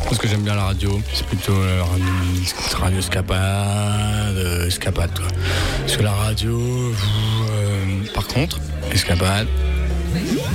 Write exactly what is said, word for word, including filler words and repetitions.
Parce que j'aime bien la radio, c'est plutôt euh, radio escapade, euh, escapade quoi. Parce que la radio, vous, euh, par contre, escapade,